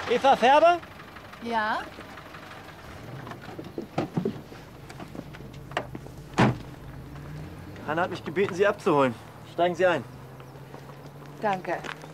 Eva Färber? Ja? Hanna hat mich gebeten, Sie abzuholen. Steigen Sie ein. Danke.